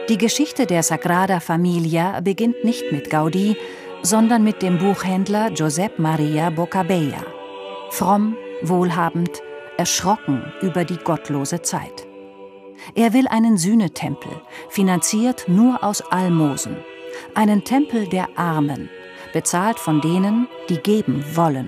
Die Geschichte der Sagrada Familia beginnt nicht mit Gaudí, sondern mit dem Buchhändler Josep Maria Boccabella. Fromm, wohlhabend, erschrocken über die gottlose Zeit. Er will einen Sühnetempel, finanziert nur aus Almosen. Einen Tempel der Armen, bezahlt von denen, die geben wollen.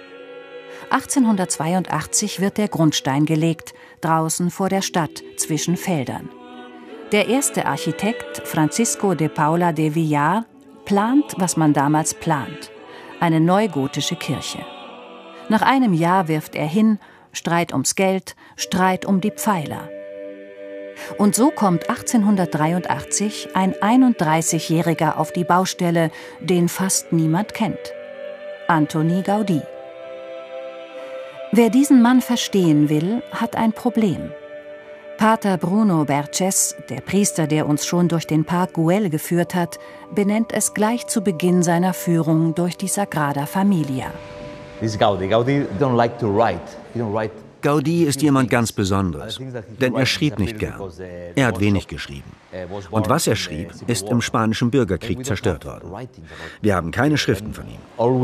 1882 wird der Grundstein gelegt, draußen vor der Stadt, zwischen Feldern. Der erste Architekt, Francisco de Paula de Villar, plant, was man damals plant: eine neugotische Kirche. Nach einem Jahr wirft er hin, Streit ums Geld, Streit um die Pfeiler. Und so kommt 1883 ein 31-Jähriger auf die Baustelle, den fast niemand kennt: Antoni Gaudí. Wer diesen Mann verstehen will, hat ein Problem. Pater Bruno Berces, der Priester, der uns schon durch den Park Güell geführt hat, benennt es gleich zu Beginn seiner Führung durch die Sagrada Familia. Gaudí ist jemand ganz Besonderes, denn er schrieb nicht gern. Er hat wenig geschrieben. Und was er schrieb, ist im Spanischen Bürgerkrieg zerstört worden. Wir haben keine Schriften von ihm.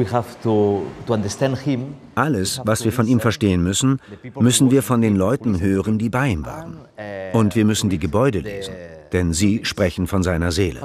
Alles, was wir von ihm verstehen müssen, müssen wir von den Leuten hören, die bei ihm waren. Und wir müssen die Gebäude lesen, denn sie sprechen von seiner Seele.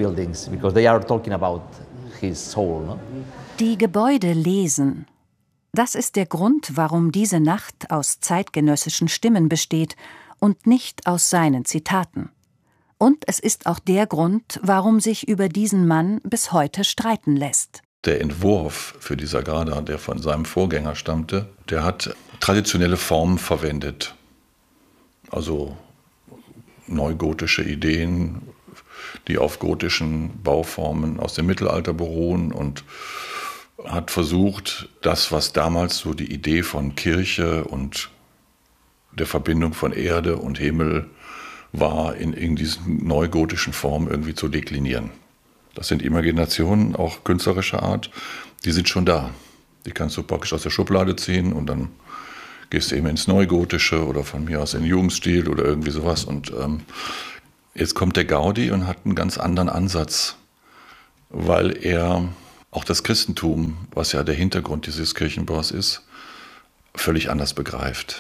Die Gebäude lesen. Das ist der Grund, warum diese Nacht aus zeitgenössischen Stimmen besteht und nicht aus seinen Zitaten. Und es ist auch der Grund, warum sich über diesen Mann bis heute streiten lässt. Der Entwurf für die Sagrada, der von seinem Vorgänger stammte, der hat traditionelle Formen verwendet. Also neugotische Ideen, die auf gotischen Bauformen aus dem Mittelalter beruhen, und hat versucht, das, was damals so die Idee von Kirche und der Verbindung von Erde und Himmel war, in diesen neugotischen Formen irgendwie zu deklinieren. Das sind Imaginationen, auch künstlerischer Art, die sind schon da. Die kannst du praktisch aus der Schublade ziehen und dann gehst du eben ins Neugotische oder von mir aus in den Jugendstil oder irgendwie sowas. Und jetzt kommt der Gaudí und hat einen ganz anderen Ansatz, weil er auch das Christentum, was ja der Hintergrund dieses Kirchenbaus ist, völlig anders begreift.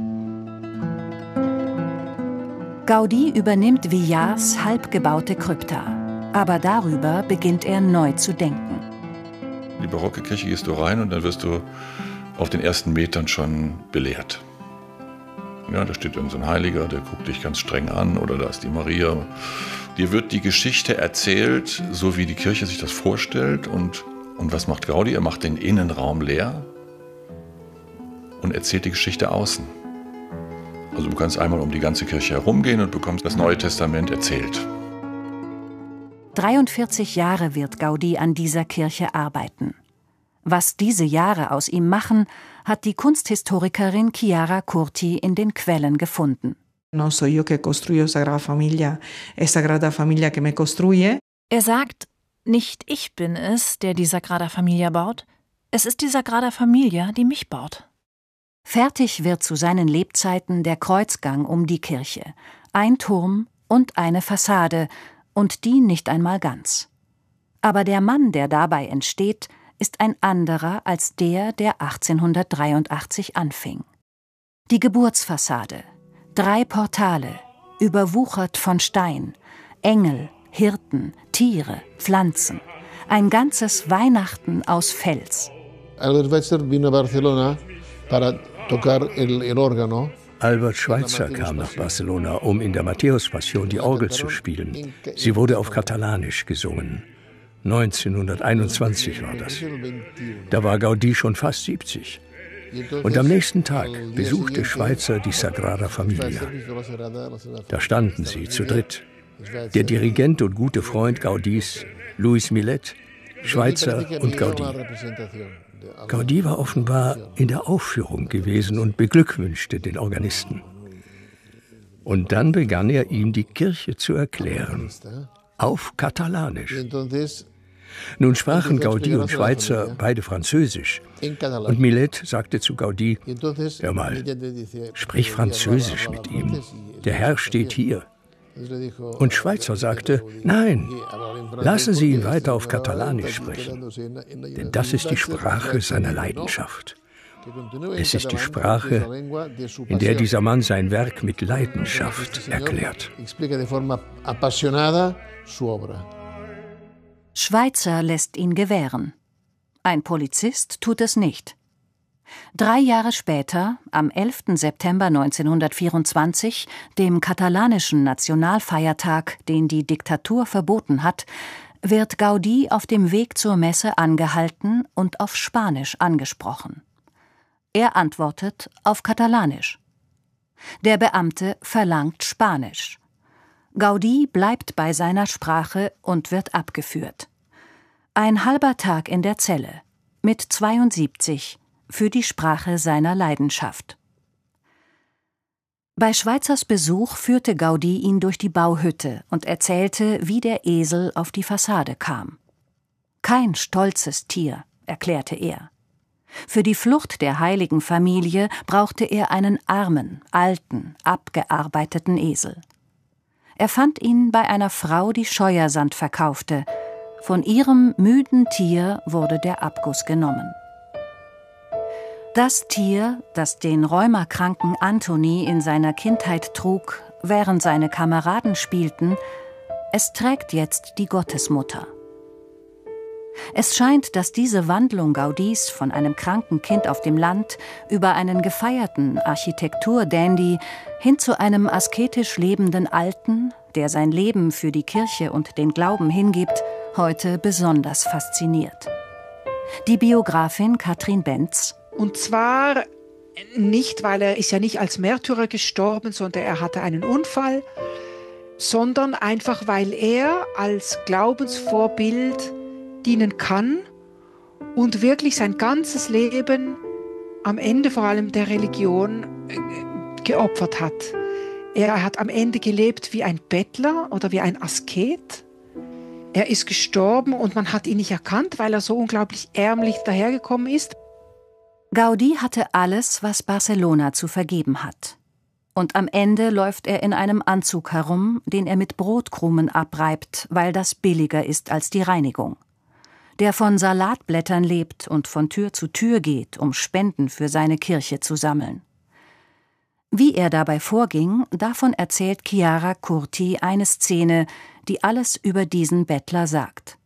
Gaudí übernimmt Villars halb gebaute Krypta. Aber darüber beginnt er neu zu denken. Die barocke Kirche gehst du rein und dann wirst du auf den ersten Metern schon belehrt. Ja, da steht irgend so ein Heiliger, der guckt dich ganz streng an, oder da ist die Maria. Dir wird die Geschichte erzählt, so wie die Kirche sich das vorstellt. Und was macht Gaudí? Er macht den Innenraum leer und erzählt die Geschichte außen. Also du kannst einmal um die ganze Kirche herumgehen und bekommst das Neue Testament erzählt. 43 Jahre wird Gaudí an dieser Kirche arbeiten. Was diese Jahre aus ihm machen, hat die Kunsthistorikerin Chiara Curti in den Quellen gefunden. No soy yo que construyo Sagrada Familia, es Sagrada Familia que me construye. Er sagt, nicht ich bin es, der die Sagrada Familia baut, es ist die Sagrada Familia, die mich baut. Fertig wird zu seinen Lebzeiten der Kreuzgang um die Kirche, ein Turm und eine Fassade, und die nicht einmal ganz. Aber der Mann, der dabei entsteht, ist ein anderer als der 1883 anfing. Die Geburtsfassade, 3 Portale, überwuchert von Stein, Engel, Hirten, Tiere, Pflanzen, ein ganzes Weihnachten aus Fels. Albert Schweitzer vino a Barcelona para tocar el órgano. Albert Schweitzer kam nach Barcelona, um in der Matthäus-Passion die Orgel zu spielen. Sie wurde auf Katalanisch gesungen. 1921 war das. Da war Gaudí schon fast 70. Und am nächsten Tag besuchte Schweitzer die Sagrada Familia. Da standen sie zu dritt. Der Dirigent und gute Freund Gaudís, Luis Millet, Schweitzer und Gaudí. Gaudí war offenbar in der Aufführung gewesen und beglückwünschte den Organisten. Und dann begann er ihm die Kirche zu erklären, auf Katalanisch. Nun sprachen Gaudí und Schweitzer beide Französisch. Und Millet sagte zu Gaudí, hör mal, sprich Französisch mit ihm. Der Herr steht hier. Und Schweitzer sagte, nein, lassen Sie ihn weiter auf Katalanisch sprechen, denn das ist die Sprache seiner Leidenschaft. Es ist die Sprache, in der dieser Mann sein Werk mit Leidenschaft erklärt. Schweitzer lässt ihn gewähren. Ein Polizist tut es nicht. 3 Jahre später, am 11. September 1924, dem katalanischen Nationalfeiertag, den die Diktatur verboten hat, wird Gaudí auf dem Weg zur Messe angehalten und auf Spanisch angesprochen. Er antwortet auf Katalanisch. Der Beamte verlangt Spanisch. Gaudí bleibt bei seiner Sprache und wird abgeführt. Ein halber Tag in der Zelle, mit 72, für die Sprache seiner Leidenschaft. Bei Schweitzers Besuch führte Gaudí ihn durch die Bauhütte und erzählte, wie der Esel auf die Fassade kam. Kein stolzes Tier, erklärte er. Für die Flucht der heiligen Familie brauchte er einen armen, alten, abgearbeiteten Esel. Er fand ihn bei einer Frau, die Scheuersand verkaufte. Von ihrem müden Tier wurde der Abguss genommen. Das Tier, das den rheumakranken Antoni in seiner Kindheit trug, während seine Kameraden spielten, es trägt jetzt die Gottesmutter. Es scheint, dass diese Wandlung Gaudís von einem kranken Kind auf dem Land über einen gefeierten Architektur-Dandy hin zu einem asketisch lebenden Alten, der sein Leben für die Kirche und den Glauben hingibt, heute besonders fasziniert. Die Biografin Katrin Benz: Und zwar nicht, weil er ist ja nicht als Märtyrer gestorben, sondern er hatte einen Unfall, sondern einfach, weil er als Glaubensvorbild dienen kann und wirklich sein ganzes Leben am Ende vor allem der Religion geopfert hat. Er hat am Ende gelebt wie ein Bettler oder wie ein Asket. Er ist gestorben und man hat ihn nicht erkannt, weil er so unglaublich ärmlich dahergekommen ist. Gaudí hatte alles, was Barcelona zu vergeben hat. Und am Ende läuft er in einem Anzug herum, den er mit Brotkrumen abreibt, weil das billiger ist als die Reinigung. Der von Salatblättern lebt und von Tür zu Tür geht, um Spenden für seine Kirche zu sammeln. Wie er dabei vorging, davon erzählt Chiara Curti eine Szene, die alles über diesen Bettler sagt.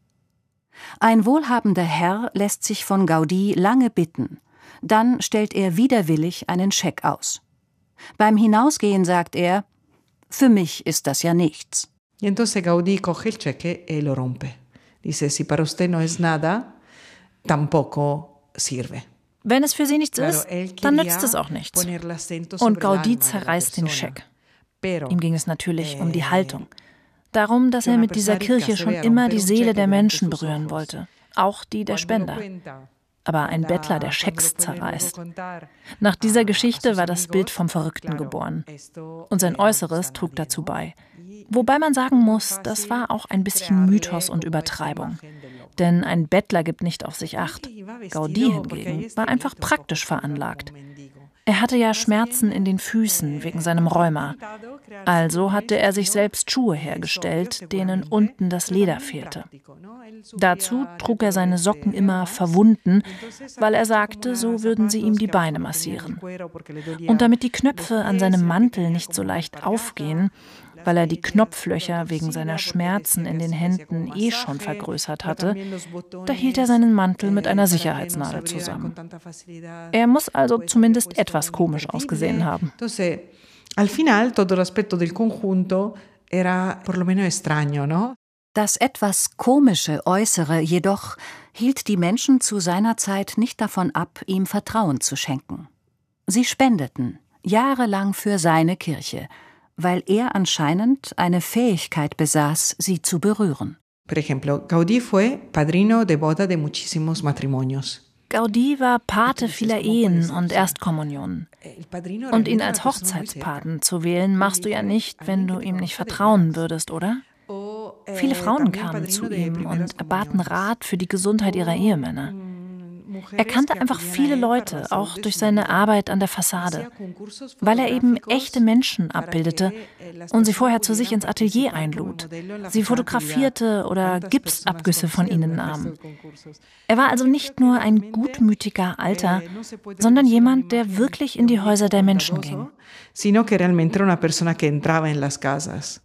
Ein wohlhabender Herr lässt sich von Gaudí lange bitten. Dann stellt er widerwillig einen Scheck aus. Beim Hinausgehen sagt er: Für mich ist das ja nichts. Y entonces Gaudí coge el cheque y lo rompe. Dice, si para usted no es nada, tampoco sirve. Wenn es für sie nichts ist, dann nützt es auch nichts. Und Gaudí zerreißt den Scheck. Ihm ging es natürlich um die Haltung. Darum, dass er mit dieser Kirche schon immer die Seele der Menschen berühren wollte. Auch die der Spender. Aber ein Bettler, der Schecks zerreißt. Nach dieser Geschichte war das Bild vom Verrückten geboren. Und sein Äußeres trug dazu bei. Wobei man sagen muss, das war auch ein bisschen Mythos und Übertreibung. Denn ein Bettler gibt nicht auf sich Acht. Gaudí hingegen war einfach praktisch veranlagt. Er hatte ja Schmerzen in den Füßen wegen seinem Rheuma. Also hatte er sich selbst Schuhe hergestellt, denen unten das Leder fehlte. Dazu trug er seine Socken immer verwunden, weil er sagte, so würden sie ihm die Beine massieren. Und damit die Knöpfe an seinem Mantel nicht so leicht aufgehen, weil er die Knopflöcher wegen seiner Schmerzen in den Händen schon vergrößert hatte, da hielt er seinen Mantel mit einer Sicherheitsnadel zusammen. Er muss also zumindest etwas komisch ausgesehen haben. Al final, todo el aspecto del conjunto era por lo menos extraño, ¿no? Das etwas komische Äußere jedoch hielt die Menschen zu seiner Zeit nicht davon ab, ihm Vertrauen zu schenken. Sie spendeten jahrelang für seine Kirche, weil er anscheinend eine Fähigkeit besaß, sie zu berühren. Por ejemplo, Gaudí fue padrino de boda de muchísimos matrimonios. Gaudí war Pate vieler Ehen und Erstkommunionen. Und ihn als Hochzeitspaten zu wählen, machst du ja nicht, wenn du ihm nicht vertrauen würdest, oder? Viele Frauen kamen zu ihm und erbaten Rat für die Gesundheit ihrer Ehemänner. Er kannte einfach viele Leute, auch durch seine Arbeit an der Fassade, weil er eben echte Menschen abbildete und sie vorher zu sich ins Atelier einlud. Sie fotografierte oder Gipsabgüsse von ihnen nahm. Er war also nicht nur ein gutmütiger Alter, sondern jemand, der wirklich in die Häuser der Menschen ging. Sino que realmente era una persona que entraba en las casas.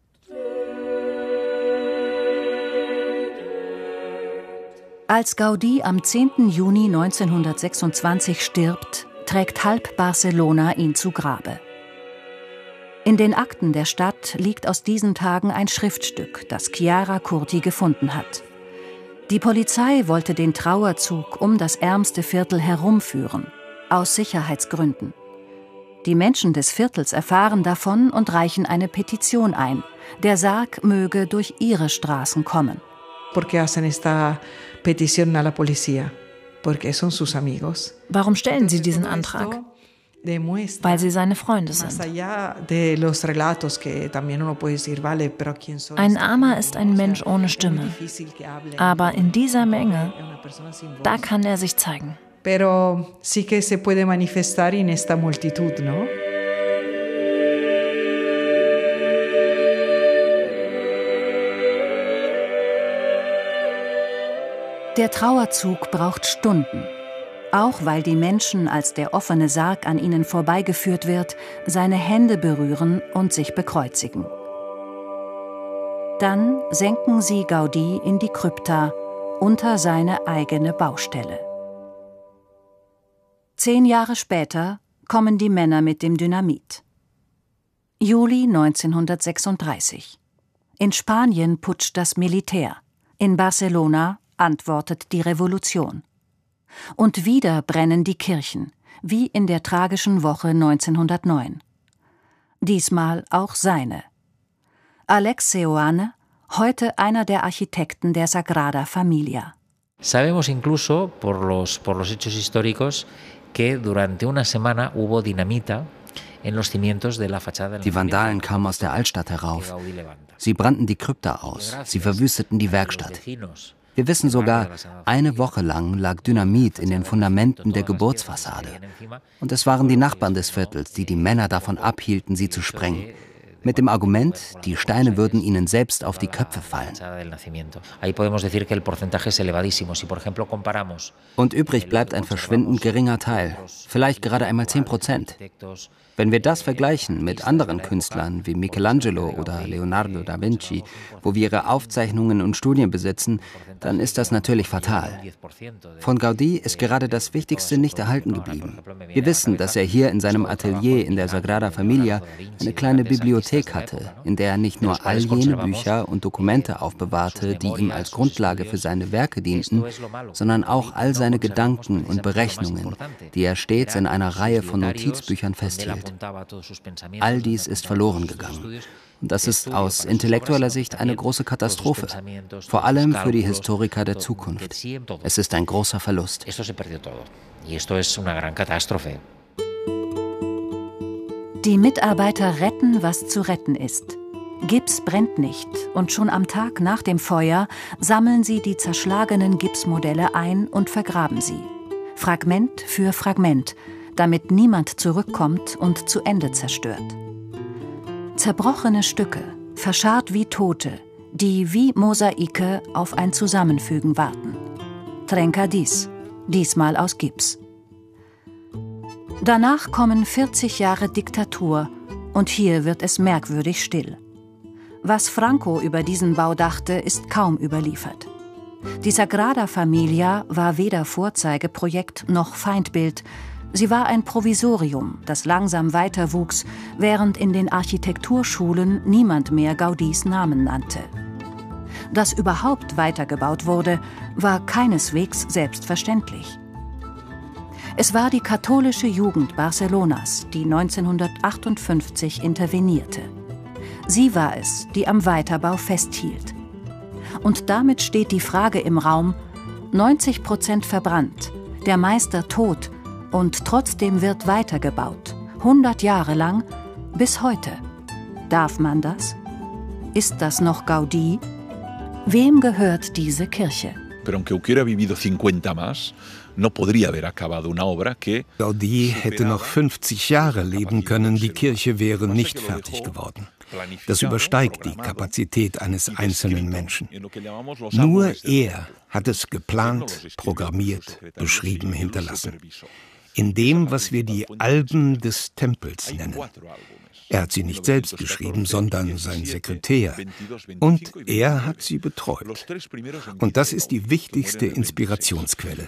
Als Gaudí am 10. Juni 1926 stirbt, trägt halb Barcelona ihn zu Grabe. In den Akten der Stadt liegt aus diesen Tagen ein Schriftstück, das Chiara Curti gefunden hat. Die Polizei wollte den Trauerzug um das ärmste Viertel herumführen, aus Sicherheitsgründen. Die Menschen des Viertels erfahren davon und reichen eine Petition ein. Der Sarg möge durch ihre Straßen kommen. Warum stellen sie diesen Antrag? Weil sie seine Freunde sind. Ein Armer ist ein Mensch ohne Stimme. Aber in dieser Menge, da kann er sich zeigen. Pero sí que se puede manifestar en esta multitud, ¿no? Der Trauerzug braucht Stunden. Auch weil die Menschen, als der offene Sarg an ihnen vorbeigeführt wird, seine Hände berühren und sich bekreuzigen. Dann senken sie Gaudí in die Krypta unter seine eigene Baustelle. 10 Jahre später kommen die Männer mit dem Dynamit. Juli 1936. In Spanien putscht das Militär. In Barcelona antwortet die Revolution. Und wieder brennen die Kirchen, wie in der tragischen Woche 1909. Diesmal auch seine. Alex Seoane, heute einer der Architekten der Sagrada Familia. Sabemos incluso por los hechos históricos que durante una semana hubo dinamita en los cimientos de la fachada. Die Vandalen kamen aus der Altstadt herauf. Sie brannten die Krypta aus, sie verwüsteten die Werkstatt. Wir wissen sogar, eine Woche lang lag Dynamit in den Fundamenten der Geburtsfassade. Und es waren die Nachbarn des Viertels, die die Männer davon abhielten, sie zu sprengen. Mit dem Argument, die Steine würden ihnen selbst auf die Köpfe fallen. Und übrig bleibt ein verschwindend geringer Teil, vielleicht gerade einmal 10%. Wenn wir das vergleichen mit anderen Künstlern wie Michelangelo oder Leonardo da Vinci, wo wir ihre Aufzeichnungen und Studien besitzen, dann ist das natürlich fatal. Von Gaudí ist gerade das Wichtigste nicht erhalten geblieben. Wir wissen, dass er hier in seinem Atelier in der Sagrada Familia eine kleine Bibliothek hatte, in der er nicht nur all jene Bücher und Dokumente aufbewahrte, die ihm als Grundlage für seine Werke dienten, sondern auch all seine Gedanken und Berechnungen, die er stets in einer Reihe von Notizbüchern festhielt. All dies ist verloren gegangen. Und das ist aus intellektueller Sicht eine große Katastrophe, vor allem für die Historiker der Zukunft. Es ist ein großer Verlust. Die Mitarbeiter retten, was zu retten ist. Gips brennt nicht und schon am Tag nach dem Feuer sammeln sie die zerschlagenen Gipsmodelle ein und vergraben sie. Fragment für Fragment, damit niemand zurückkommt und zu Ende zerstört. Zerbrochene Stücke, verscharrt wie Tote, die wie Mosaike auf ein Zusammenfügen warten. Trencadís, diesmal aus Gips. Danach kommen 40 Jahre Diktatur und hier wird es merkwürdig still. Was Franco über diesen Bau dachte, ist kaum überliefert. Die Sagrada Familia war weder Vorzeigeprojekt noch Feindbild. Sie war ein Provisorium, das langsam weiter wuchs, während in den Architekturschulen niemand mehr Gaudís Namen nannte. Dass überhaupt weitergebaut wurde, war keineswegs selbstverständlich. Es war die katholische Jugend Barcelonas, die 1958 intervenierte. Sie war es, die am Weiterbau festhielt. Und damit steht die Frage im Raum: 90% verbrannt, der Meister tot, und trotzdem wird weitergebaut, 100 Jahre lang, bis heute. Darf man das? Ist das noch Gaudí? Wem gehört diese Kirche? Gaudí hätte noch 50 Jahre leben können, die Kirche wäre nicht fertig geworden. Das übersteigt die Kapazität eines einzelnen Menschen. Nur er hat es geplant, programmiert, beschrieben, hinterlassen. In dem, was wir die Alben des Tempels nennen. Er hat sie nicht selbst geschrieben, sondern sein Sekretär. Und er hat sie betreut. Und das ist die wichtigste Inspirationsquelle.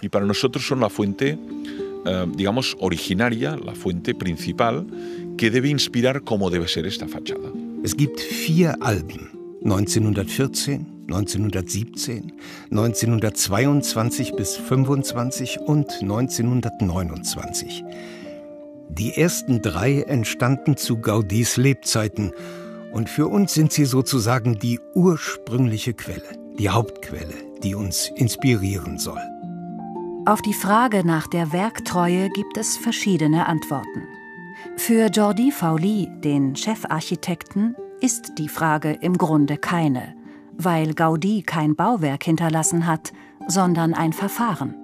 Es gibt 4 Alben, 1914, 1917, 1922 bis 25 und 1929. Die ersten 3 entstanden zu Gaudís Lebzeiten und für uns sind sie sozusagen die ursprüngliche Quelle, die Hauptquelle, die uns inspirieren soll. Auf die Frage nach der Werktreue gibt es verschiedene Antworten. Für Jordi Fauly, den Chefarchitekten, ist die Frage im Grunde keine, weil Gaudí kein Bauwerk hinterlassen hat, sondern ein Verfahren.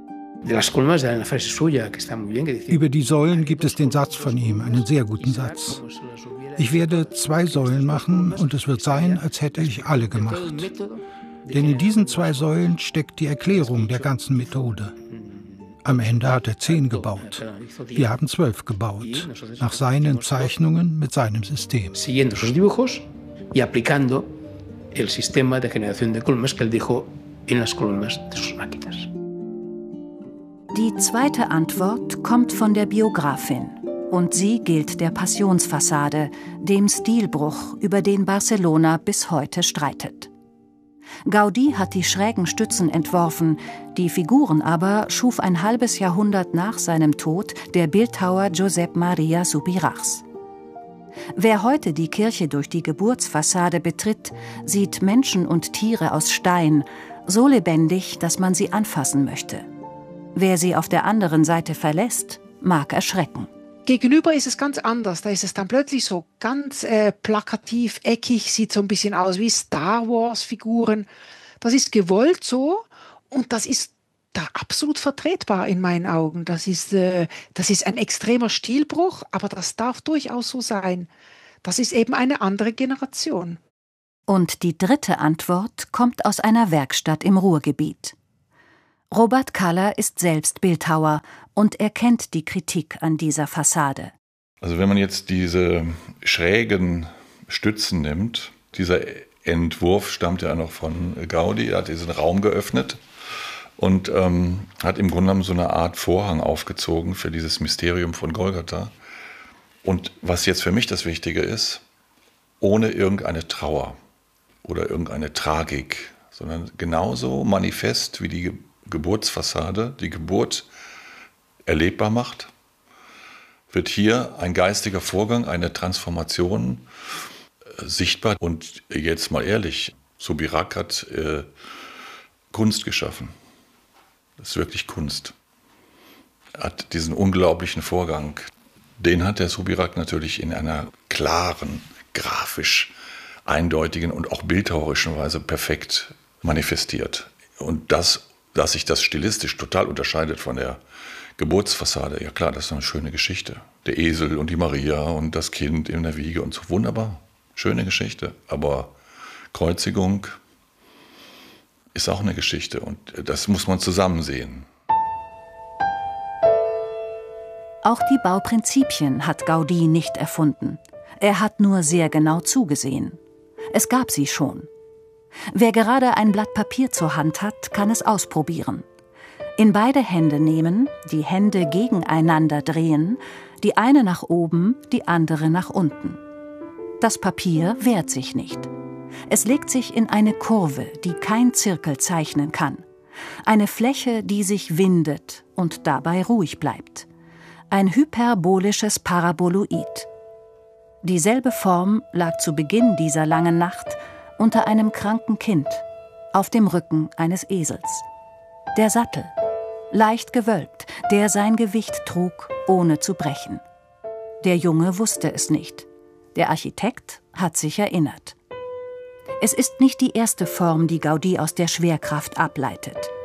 Über die Säulen gibt es den Satz von ihm, einen sehr guten Satz. Ich werde 2 Säulen machen und es wird sein, als hätte ich alle gemacht. Denn in diesen 2 Säulen steckt die Erklärung der ganzen Methode. Am Ende hat er 10 gebaut. Wir haben 12 gebaut, nach seinen Zeichnungen mit seinem System. Die zweite Antwort kommt von der Biografin. Und sie gilt der Passionsfassade, dem Stilbruch, über den Barcelona bis heute streitet. Gaudí hat die schrägen Stützen entworfen, die Figuren aber schuf ein halbes Jahrhundert nach seinem Tod der Bildhauer Josep Maria Subirachs. Wer heute die Kirche durch die Geburtsfassade betritt, sieht Menschen und Tiere aus Stein, so lebendig, dass man sie anfassen möchte. Wer sie auf der anderen Seite verlässt, mag erschrecken. Gegenüber ist es ganz anders. Da ist es dann plötzlich so ganz plakativ, eckig, sieht so ein bisschen aus wie Star Wars-Figuren. Das ist gewollt so und das ist da absolut vertretbar in meinen Augen. Das ist ein extremer Stilbruch, aber das darf durchaus so sein. Das ist eben eine andere Generation. Und die dritte Antwort kommt aus einer Werkstatt im Ruhrgebiet. Robert Kaller ist selbst Bildhauer und er kennt die Kritik an dieser Fassade. Also wenn man jetzt diese schrägen Stützen nimmt, dieser Entwurf stammt ja noch von Gaudí, er hat diesen Raum geöffnet und hat im Grunde genommen so eine Art Vorhang aufgezogen für dieses Mysterium von Golgatha. Und was jetzt für mich das Wichtige ist, ohne irgendeine Trauer oder irgendeine Tragik, sondern genauso manifest wie die Geburtsfassade, die Geburt erlebbar macht, wird hier ein geistiger Vorgang, eine Transformation sichtbar. Und jetzt mal ehrlich, Subirach hat Kunst geschaffen. Das ist wirklich Kunst. Er hat diesen unglaublichen Vorgang, den hat der Subirach natürlich in einer klaren, grafisch eindeutigen und auch bildhauerischen Weise perfekt manifestiert. Und dass sich das stilistisch total unterscheidet von der Geburtsfassade, ja klar, das ist eine schöne Geschichte. Der Esel und die Maria und das Kind in der Wiege und so, wunderbar, schöne Geschichte. Aber Kreuzigung ist auch eine Geschichte und das muss man zusammen sehen. Auch die Bauprinzipien hat Gaudí nicht erfunden. Er hat nur sehr genau zugesehen. Es gab sie schon. Wer gerade ein Blatt Papier zur Hand hat, kann es ausprobieren. In beide Hände nehmen, die Hände gegeneinander drehen, die eine nach oben, die andere nach unten. Das Papier wehrt sich nicht. Es legt sich in eine Kurve, die kein Zirkel zeichnen kann. Eine Fläche, die sich windet und dabei ruhig bleibt. Ein hyperbolisches Paraboloid. Dieselbe Form lag zu Beginn dieser langen Nacht unter einem kranken Kind, auf dem Rücken eines Esels. Der Sattel, leicht gewölbt, der sein Gewicht trug, ohne zu brechen. Der Junge wusste es nicht. Der Architekt hat sich erinnert. Es ist nicht die erste Form, die Gaudí aus der Schwerkraft ableitet.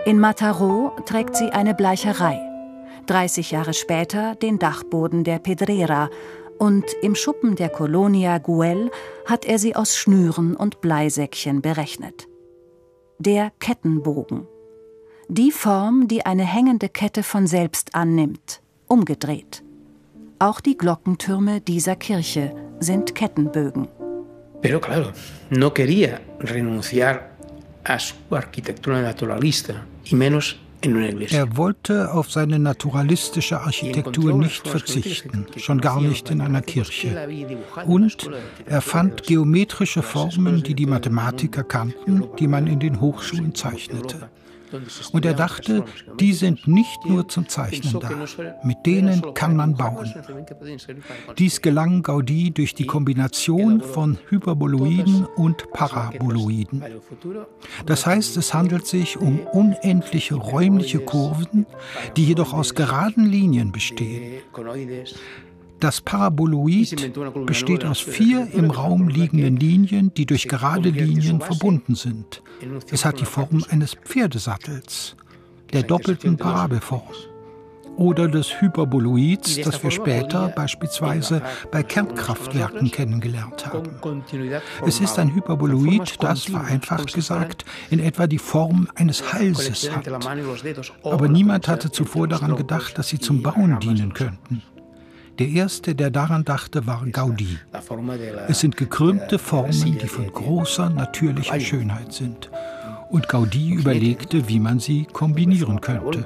In Mataró trägt sie eine Bleicherei. 30 Jahre später den Dachboden der Pedrera. Und im Schuppen der Colonia Güell hat er sie aus Schnüren und Bleisäckchen berechnet. Der Kettenbogen. Die Form, die eine hängende Kette von selbst annimmt, umgedreht. Auch die Glockentürme dieser Kirche sind Kettenbögen. Pero claro, no quería renunciar a su arquitectura naturalista y menos. Er wollte auf seine naturalistische Architektur nicht verzichten, schon gar nicht in einer Kirche. Und er fand geometrische Formen, die die Mathematiker kannten, die man in den Hochschulen zeichnete. Und er dachte, die sind nicht nur zum Zeichnen da, mit denen kann man bauen. Dies gelang Gaudí durch die Kombination von Hyperboloiden und Paraboloiden. Das heißt, es handelt sich um unendliche räumliche Kurven, die jedoch aus geraden Linien bestehen. Das Paraboloid besteht aus 4 im Raum liegenden Linien, die durch gerade Linien verbunden sind. Es hat die Form eines Pferdesattels, der doppelten Parabelform. Oder des Hyperboloids, das wir später beispielsweise bei Kernkraftwerken kennengelernt haben. Es ist ein Hyperboloid, das, vereinfacht gesagt, in etwa die Form eines Halses hat. Aber niemand hatte zuvor daran gedacht, dass sie zum Bauen dienen könnten. Der erste, der daran dachte, war Gaudí. Es sind gekrümmte Formen, die von großer natürlicher Schönheit sind. Und Gaudí überlegte, wie man sie kombinieren könnte.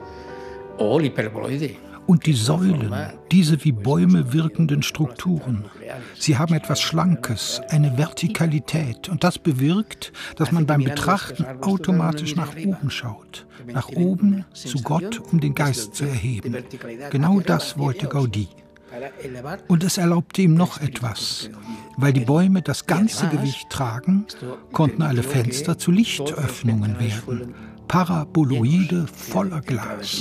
Und die Säulen, diese wie Bäume wirkenden Strukturen, sie haben etwas Schlankes, eine Vertikalität. Und das bewirkt, dass man beim Betrachten automatisch nach oben schaut. Nach oben zu Gott, um den Geist zu erheben. Genau das wollte Gaudí. Und es erlaubte ihm noch etwas. Weil die Bäume das ganze Gewicht tragen, konnten alle Fenster zu Lichtöffnungen werden. Paraboloide voller Glas.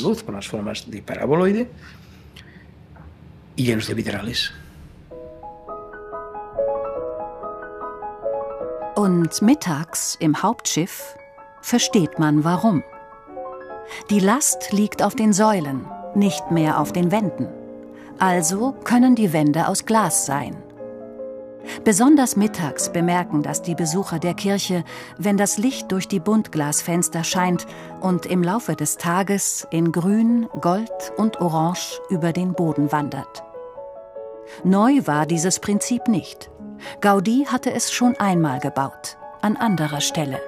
Und mittags im Hauptschiff versteht man warum. Die Last liegt auf den Säulen, nicht mehr auf den Wänden. Also können die Wände aus Glas sein. Besonders mittags bemerken das die Besucher der Kirche, wenn das Licht durch die Buntglasfenster scheint und im Laufe des Tages in Grün, Gold und Orange über den Boden wandert. Neu war dieses Prinzip nicht. Gaudí hatte es schon einmal gebaut, an anderer Stelle.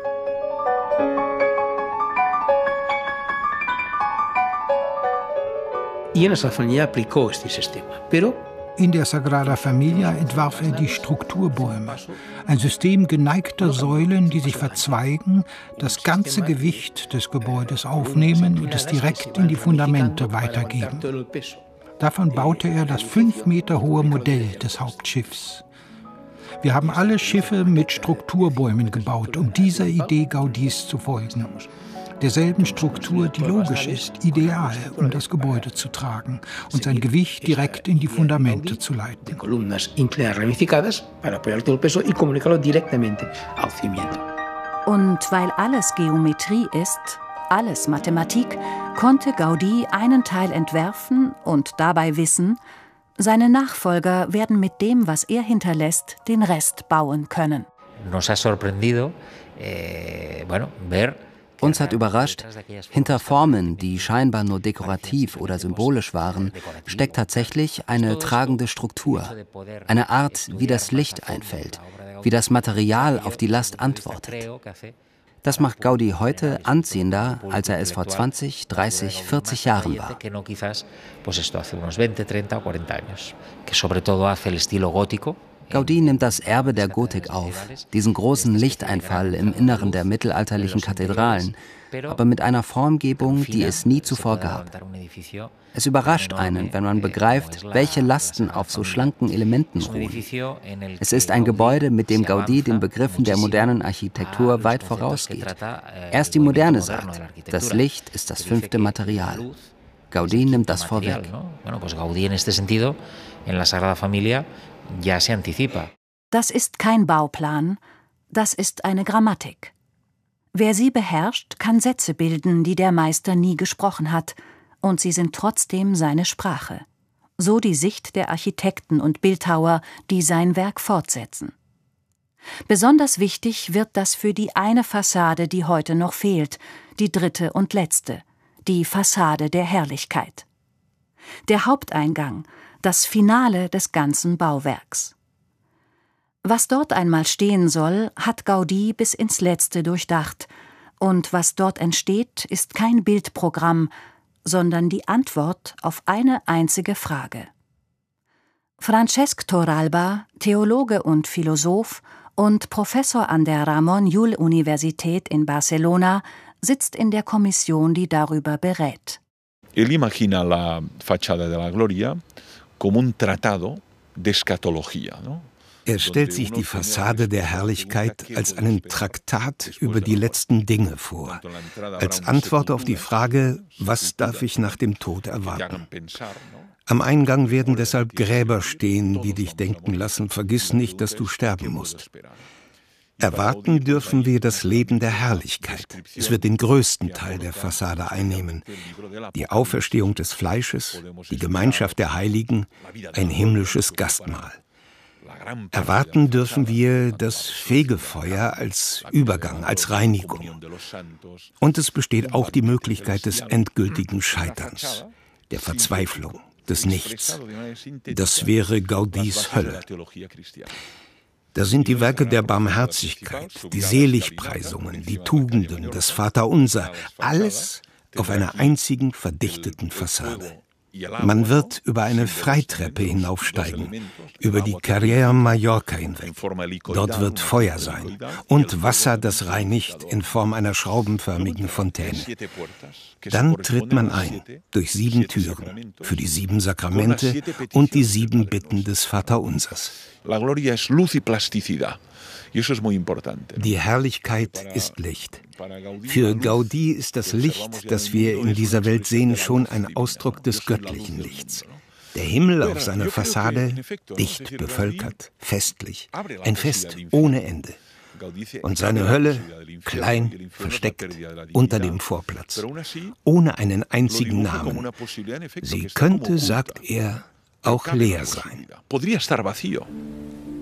In der Sagrada Familia entwarf er die Strukturbäume, ein System geneigter Säulen, die sich verzweigen, das ganze Gewicht des Gebäudes aufnehmen und es direkt in die Fundamente weitergeben. Davon baute er das 5 Meter hohe Modell des Hauptschiffs. Wir haben alle Schiffe mit Strukturbäumen gebaut, um dieser Idee Gaudís zu folgen. Derselben Struktur, die logisch ist, ideal, um das Gebäude zu tragen und sein Gewicht direkt in die Fundamente zu leiten. Und weil alles Geometrie ist, alles Mathematik, konnte Gaudí einen Teil entwerfen und dabei wissen, seine Nachfolger werden mit dem, was er hinterlässt, den Rest bauen können. Uns hat überrascht, hinter Formen, die scheinbar nur dekorativ oder symbolisch waren, steckt tatsächlich eine tragende Struktur. Eine Art, wie das Licht einfällt, wie das Material auf die Last antwortet. Das macht Gaudí heute anziehender, als er es vor 20, 30, 40 Jahren war. Gaudí nimmt das Erbe der Gotik auf, diesen großen Lichteinfall im Inneren der mittelalterlichen Kathedralen, aber mit einer Formgebung, die es nie zuvor gab. Es überrascht einen, wenn man begreift, welche Lasten auf so schlanken Elementen ruhen. Es ist ein Gebäude, mit dem Gaudí den Begriffen der modernen Architektur weit vorausgeht. Erst die Moderne sagt, das Licht ist das 5. Material. Gaudí nimmt das vorweg. Das ist kein Bauplan, das ist eine Grammatik. Wer sie beherrscht, kann Sätze bilden, die der Meister nie gesprochen hat, und sie sind trotzdem seine Sprache. So die Sicht der Architekten und Bildhauer, die sein Werk fortsetzen. Besonders wichtig wird das für die eine Fassade, die heute noch fehlt, die dritte und letzte, die Fassade der Herrlichkeit. Der Haupteingang, das Finale des ganzen Bauwerks. Was dort einmal stehen soll, hat Gaudí bis ins Letzte durchdacht, und was dort entsteht, ist kein Bildprogramm, sondern die Antwort auf eine einzige Frage. Francesc Torralba, Theologe und Philosoph und Professor an der Ramon Llull Universität in Barcelona, sitzt in der Kommission, die darüber berät. Él imagina la fachada de la Gloria como un tratado de escatología, ¿no? Er stellt sich die Fassade der Herrlichkeit als einen Traktat über die letzten Dinge vor, als Antwort auf die Frage, was darf ich nach dem Tod erwarten? Am Eingang werden deshalb Gräber stehen, die dich denken lassen, vergiss nicht, dass du sterben musst. Erwarten dürfen wir das Leben der Herrlichkeit. Es wird den größten Teil der Fassade einnehmen. Die Auferstehung des Fleisches, die Gemeinschaft der Heiligen, ein himmlisches Gastmahl. Erwarten dürfen wir das Fegefeuer als Übergang, als Reinigung. Und es besteht auch die Möglichkeit des endgültigen Scheiterns, der Verzweiflung, des Nichts. Das wäre Gaudís Hölle. Da sind die Werke der Barmherzigkeit, die Seligpreisungen, die Tugenden, das Vaterunser, alles auf einer einzigen verdichteten Fassade. Man wird über eine Freitreppe hinaufsteigen, über die Carrera Mallorca hinweg. Dort wird Feuer sein und Wasser, das reinigt, in Form einer schraubenförmigen Fontäne. Dann tritt man ein, durch 7 Türen, für die 7 Sakramente und die 7 Bitten des Vaterunsers. Die Herrlichkeit ist Licht. Für Gaudí ist das Licht, das wir in dieser Welt sehen, schon ein Ausdruck des göttlichen Lichts. Der Himmel auf seiner Fassade, dicht bevölkert, festlich, ein Fest ohne Ende. Und seine Hölle, klein, versteckt, unter dem Vorplatz, ohne einen einzigen Namen. Sie könnte, sagt er, auch leer sein.